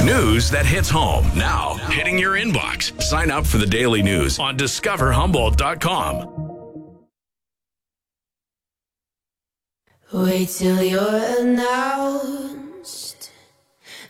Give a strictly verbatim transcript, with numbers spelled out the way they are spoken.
News that hits home now, hitting your inbox. Sign up for the daily news on discover humboldt dot com. Wait till you're announced